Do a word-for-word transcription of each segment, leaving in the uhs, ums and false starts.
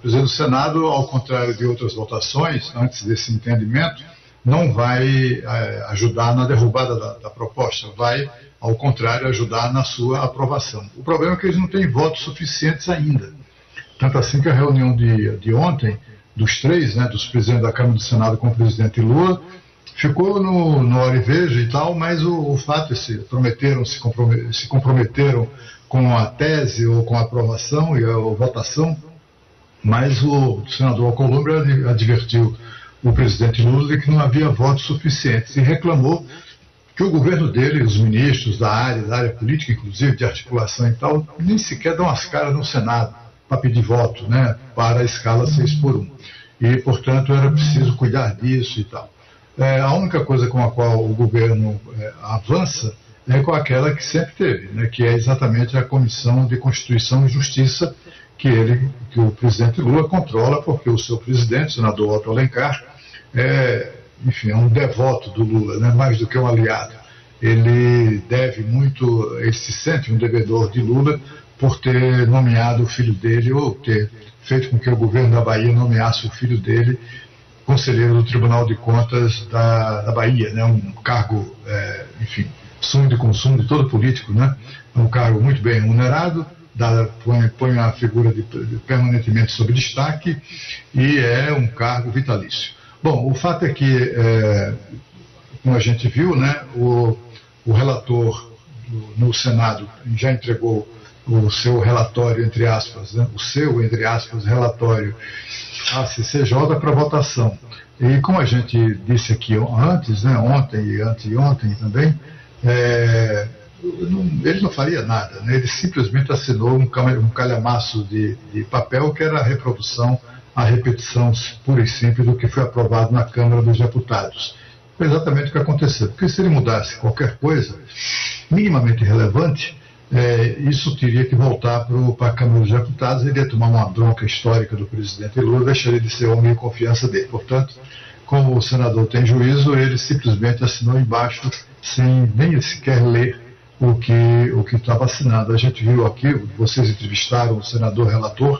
presidente do Senado, ao contrário de outras votações, antes desse entendimento, não vai é, ajudar na derrubada da, da proposta, vai, ao contrário, ajudar na sua aprovação. O problema é que eles não têm votos suficientes ainda. Tanto assim que a reunião de, de ontem, dos três, né, dos presidentes da Câmara e do Senado com o presidente Lula, ficou no, no hora e veja e tal, mas o, o fato é que se prometeram, se, compromet, se comprometeram com a tese ou com a aprovação e a, a votação, mas o senador Alcolumbre advertiu o presidente Lula de que não havia votos suficientes e reclamou que o governo dele, os ministros da área, da área política, inclusive de articulação e tal, nem sequer dão as caras no Senado para pedir voto, né, para a escala seis por um. E, portanto, era preciso cuidar disso e tal. É, a única coisa com a qual o governo é, avança é com aquela que sempre teve, né, que é exatamente a Comissão de Constituição e Justiça, que, ele, que o presidente Lula controla, porque o seu presidente, o senador Otto Alencar, é, enfim, é um devoto do Lula, né, mais do que um aliado. Ele deve muito, ele se sente um devedor de Lula por ter nomeado o filho dele, ou ter feito com que o governo da Bahia nomeasse o filho dele conselheiro do Tribunal de Contas da, da Bahia, né, um cargo, é, enfim, sumo de consumo de todo político, né, um cargo muito bem remunerado, dá, põe, põe a figura de, de permanentemente sob destaque e é um cargo vitalício. Bom, o fato é que, é, como a gente viu, né, o, o relator no Senado já entregou o seu relatório, entre aspas, né, o seu, entre aspas, relatório à C C J para votação. E como a gente disse aqui antes, né, ontem e anteontem também, é, não, ele não faria nada, né, ele simplesmente assinou um, um calhamaço de, de papel que era a reprodução, a repetição pura e simples do que foi aprovado na Câmara dos Deputados. Foi exatamente o que aconteceu, porque se ele mudasse qualquer coisa minimamente relevante, É, isso teria que voltar para a Câmara dos Deputados, ele ia tomar uma bronca histórica do presidente Lula, deixaria de ser homem de confiança dele. Portanto, como o senador tem juízo, ele simplesmente assinou embaixo, sem nem sequer ler o que o que estava assinado. A gente viu aqui, vocês entrevistaram o senador relator,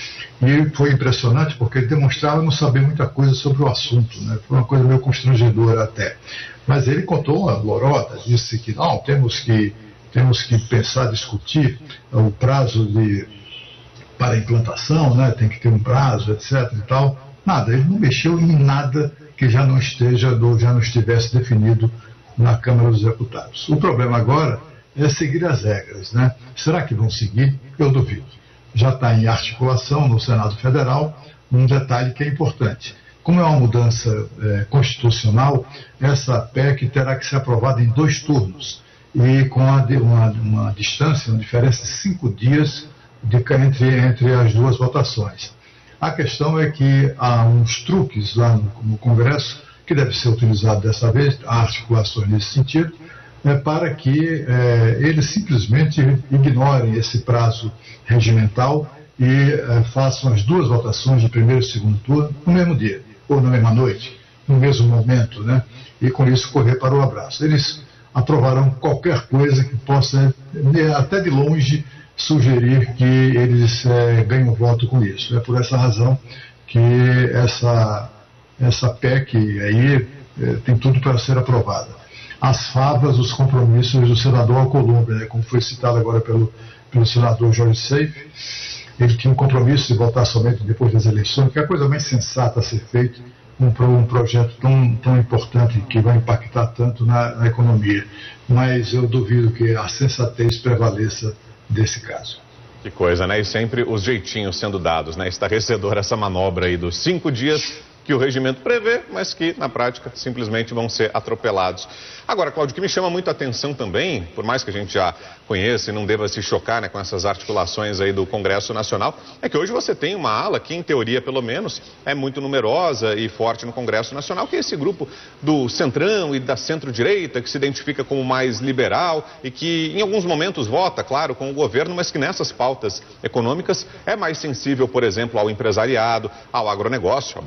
e foi impressionante porque ele demonstrava não saber muita coisa sobre o assunto, né? Foi uma coisa meio constrangedora até. Mas ele contou uma lorota, disse que não, temos que Temos que pensar, discutir o prazo de, para a implantação, né? Tem que ter um prazo, etc e tal. Nada, ele não mexeu em nada que já não esteja, já não estivesse definido na Câmara dos Deputados. O problema agora é seguir as regras, né? Será que vão seguir? Eu duvido. Já está em articulação no Senado Federal um detalhe que é importante. Como é uma mudança é, constitucional, essa P E C terá que ser aprovada em dois turnos. E com uma, uma, uma distância, uma diferença de cinco dias de, entre, entre as duas votações. A questão é que há uns truques lá no, no Congresso, que deve ser utilizado dessa vez, há articulações nesse sentido, é, para que é, eles simplesmente ignorem esse prazo regimental e é, façam as duas votações de primeiro e segundo turno no mesmo dia, ou na mesma noite, no mesmo momento, né? E com isso correr para o abraço. Eles aprovarão qualquer coisa que possa, até de longe, sugerir que eles é, ganhem voto com isso. É por essa razão que essa, essa P E C aí é, tem tudo para ser aprovada. As favas, os compromissos do senador Alcolumbre, né, como foi citado agora pelo, pelo senador Jorge Seife, ele tinha um compromisso de votar somente depois das eleições, que é a coisa mais sensata a ser feita, Um, um projeto tão, tão importante que vai impactar tanto na, na economia. Mas eu duvido que a sensatez prevaleça desse caso. Que coisa, né? E sempre os jeitinhos sendo dados, né? Estarrecedora essa manobra aí dos cinco dias que o regimento prevê, mas que na prática simplesmente vão ser atropelados. Agora, Cláudio, o que me chama muito a atenção também, por mais que a gente já conheça e não deva se chocar, né, com essas articulações aí do Congresso Nacional, é que hoje você tem uma ala que, em teoria pelo menos, é muito numerosa e forte no Congresso Nacional, que é esse grupo do centrão e da centro-direita, que se identifica como mais liberal e que em alguns momentos vota, claro, com o governo, mas que nessas pautas econômicas é mais sensível, por exemplo, ao empresariado, ao agronegócio, a bancada do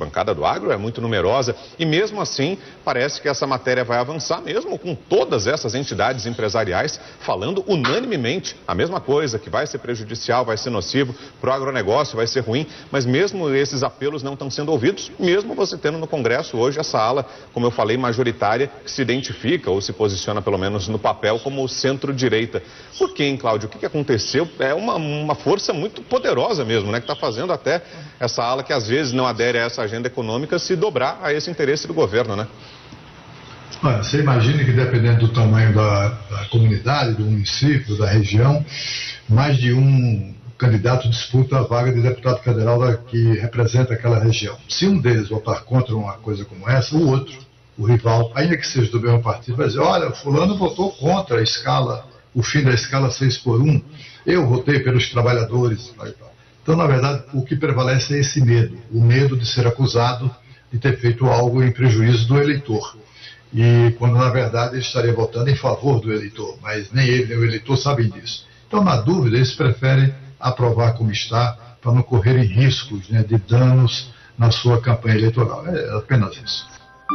do agro é muito numerosa e mesmo assim parece que essa matéria vai avançar mesmo com todas essas entidades empresariais falando unanimemente a mesma coisa, que vai ser prejudicial, vai ser nocivo para o agronegócio, vai ser ruim, mas mesmo esses apelos não estão sendo ouvidos, mesmo você tendo no Congresso hoje essa ala, como eu falei, majoritária, que se identifica ou se posiciona pelo menos no papel como centro-direita. Por quê, hein, Cláudio? O que, que aconteceu? É uma, uma força muito poderosa mesmo, né, que está fazendo até essa ala que às vezes não adere a essa agenda econômica se dobrar a esse interesse do governo, né? Olha, você imagina que dependendo do tamanho da, da comunidade, do município, da região, mais de um candidato disputa a vaga de deputado federal da, que representa aquela região. Se um deles votar contra uma coisa como essa, o outro, o rival, ainda que seja do mesmo partido, vai dizer, olha, fulano votou contra a escala, o fim da escala seis por um, eu votei pelos trabalhadores. Então, na verdade, o que prevalece é esse medo, o medo de ser acusado de ter feito algo em prejuízo do eleitor. E quando, na verdade, ele estaria votando em favor do eleitor, mas nem ele nem o eleitor sabem disso. Então, na dúvida, eles preferem aprovar como está, para não correrem riscos, né, de danos na sua campanha eleitoral. É apenas isso.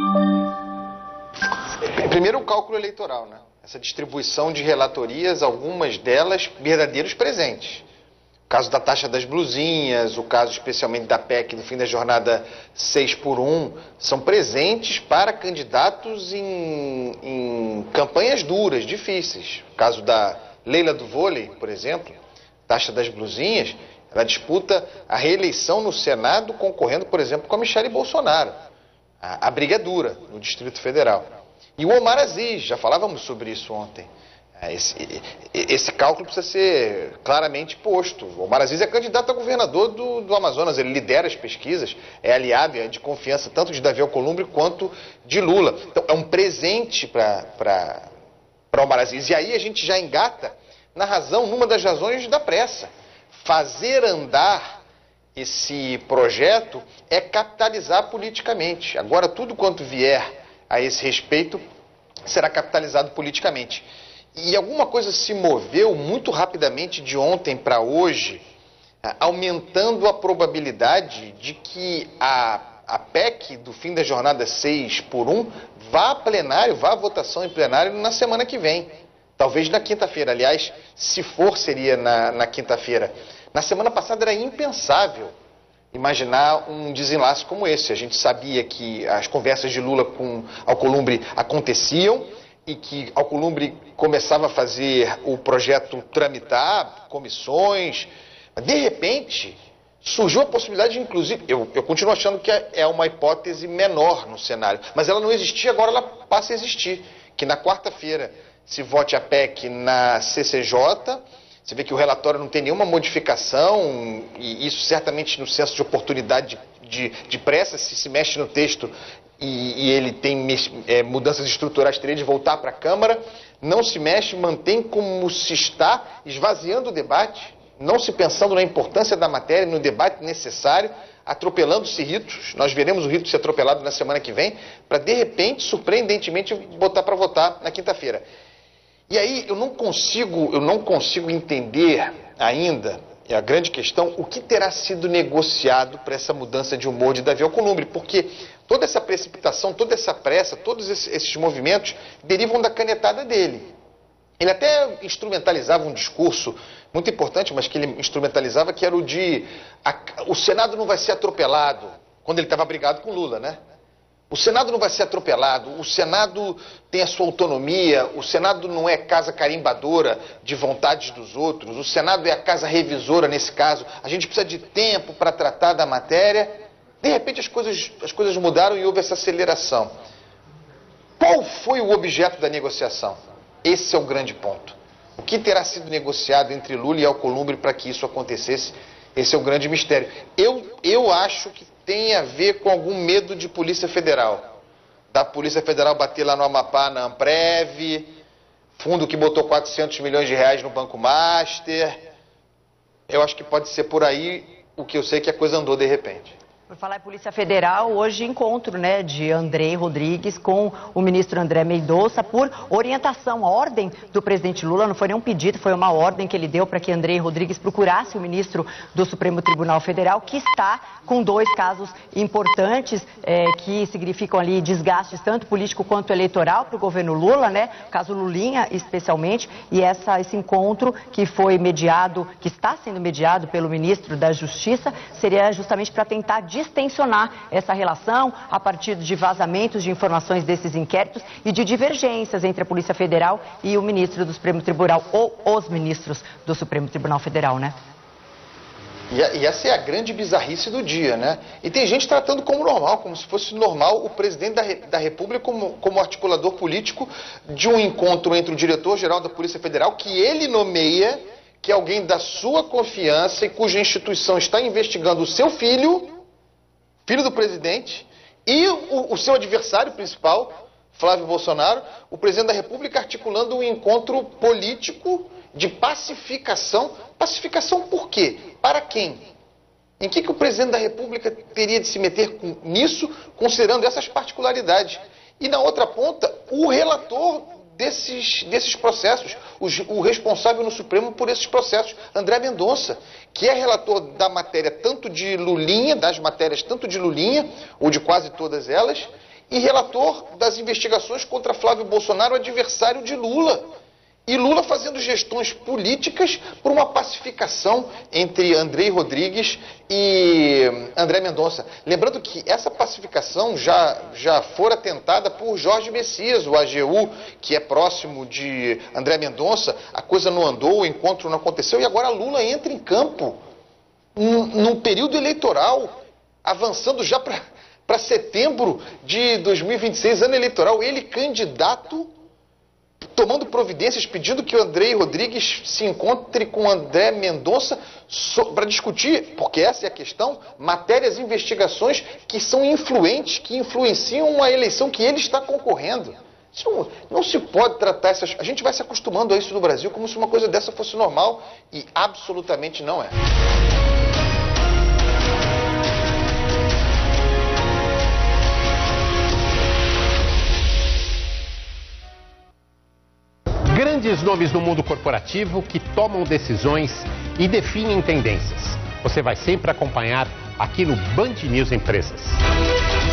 Primeiro, o cálculo eleitoral, né? Essa distribuição de relatorias, algumas delas verdadeiros presentes. O caso da taxa das blusinhas, o caso especialmente da P E C no fim da jornada seis por um, são presentes para candidatos em, em campanhas duras, difíceis. O caso da Leila do vôlei, por exemplo, taxa das blusinhas, ela disputa a reeleição no Senado concorrendo, por exemplo, com a Michele Bolsonaro. A, a briga é dura no Distrito Federal. E o Omar Aziz, já falávamos sobre isso ontem. Esse, esse cálculo precisa ser claramente posto. O Omar Aziz é candidato a governador do, do Amazonas, ele lidera as pesquisas, é aliado, é de confiança tanto de Davi Alcolumbre quanto de Lula. Então é um presente para o Omar Aziz. E aí a gente já engata na razão, numa das razões da pressa. Fazer andar esse projeto é capitalizar politicamente. Agora tudo quanto vier a esse respeito será capitalizado politicamente. E alguma coisa se moveu muito rapidamente de ontem para hoje, aumentando a probabilidade de que a, a P E C do fim da jornada seis por um vá a plenário, vá à votação em plenário na semana que vem. Talvez na quinta-feira. Aliás, se for, seria na, na quinta-feira. Na semana passada era impensável imaginar um desenlace como esse. A gente sabia que as conversas de Lula com Alcolumbre aconteciam, e que Alcolumbre começava a fazer o projeto tramitar, comissões. De repente, surgiu a possibilidade, de, inclusive, eu, eu continuo achando que é uma hipótese menor no cenário, mas ela não existia, agora ela passa a existir. Que na quarta-feira se vote a P E C na C C J, você vê que o relatório não tem nenhuma modificação, e isso certamente no senso de oportunidade de, de, de pressa, se se mexe no texto, E, e ele tem é, mudanças estruturais, teria de voltar para a Câmara, não se mexe, mantém como se está, esvaziando o debate, não se pensando na importância da matéria, no debate necessário, atropelando-se ritos. Nós veremos o rito ser atropelado na semana que vem, para de repente, surpreendentemente, botar para votar na quinta-feira. E aí eu não consigo, eu não consigo entender ainda, é a grande questão, o que terá sido negociado para essa mudança de humor de Davi Alcolumbre, porque toda essa precipitação, toda essa pressa, todos esses movimentos derivam da canetada dele. Ele até instrumentalizava um discurso muito importante, mas que ele instrumentalizava, que era o de a, o Senado não vai ser atropelado, quando ele estava brigado com Lula, né? O Senado não vai ser atropelado, o Senado tem a sua autonomia, o Senado não é casa carimbadora de vontades dos outros, o Senado é a casa revisora nesse caso, a gente precisa de tempo para tratar da matéria. De repente as coisas, as coisas mudaram e houve essa aceleração. Qual foi o objeto da negociação? Esse é o grande ponto. O que terá sido negociado entre Lula e Alcolumbre para que isso acontecesse? Esse é o grande mistério. Eu, eu acho que tem a ver com algum medo de Polícia Federal. Da Polícia Federal bater lá no Amapá, na Amprev, fundo que botou quatrocentos milhões de reais no Banco Master. Eu acho que pode ser por aí, o que eu sei que a coisa andou de repente. Por falar em Polícia Federal, hoje encontro, né, de Andrei Rodrigues com o ministro André Mendonça por orientação. A ordem do presidente Lula não foi nenhum pedido, foi uma ordem que ele deu para que Andrei Rodrigues procurasse o ministro do Supremo Tribunal Federal, que está com dois casos importantes é, que significam ali desgastes tanto político quanto eleitoral para o governo Lula, né? O caso Lulinha especialmente, e essa, esse encontro que foi mediado, que está sendo mediado pelo ministro da Justiça, seria justamente para tentar distensionar essa relação a partir de vazamentos de informações desses inquéritos e de divergências entre a Polícia Federal e o ministro do Supremo Tribunal, ou os ministros do Supremo Tribunal Federal, né? E, e essa é a grande bizarrice do dia, né? E tem gente tratando como normal, como se fosse normal o presidente da, da República como, como articulador político de um encontro entre o diretor-geral da Polícia Federal, que ele nomeia, que é alguém da sua confiança e cuja instituição está investigando o seu filho, filho do presidente, e o, o seu adversário principal, Flávio Bolsonaro, o presidente da República articulando um encontro político de pacificação. Pacificação por quê? Para quem? Em que, que o presidente da República teria de se meter com, nisso, considerando essas particularidades? E na outra ponta, o relator desses, desses processos, o, o responsável no Supremo por esses processos, André Mendonça, que é relator da matéria tanto de Lulinha, das matérias tanto de Lulinha, ou de quase todas elas, e relator das investigações contra Flávio Bolsonaro, adversário de Lula. E Lula fazendo gestões políticas por uma pacificação entre Andrei Rodrigues e André Mendonça. Lembrando que essa pacificação já, já fora tentada por Jorge Messias, o A G U, que é próximo de André Mendonça. A coisa não andou, o encontro não aconteceu e agora Lula entra em campo num, num período eleitoral, avançando já para setembro de dois mil e vinte e seis, ano eleitoral, ele candidato, tomando providências, pedindo que o Andrei Rodrigues se encontre com o André Mendonça so, para discutir, porque essa é a questão, matérias e investigações que são influentes, que influenciam a eleição que ele está concorrendo. Isso não, não se pode tratar essas... A gente vai se acostumando a isso no Brasil como se uma coisa dessa fosse normal e absolutamente não é. Grandes nomes do mundo corporativo que tomam decisões e definem tendências. Você vai sempre acompanhar aqui no Band News Empresas.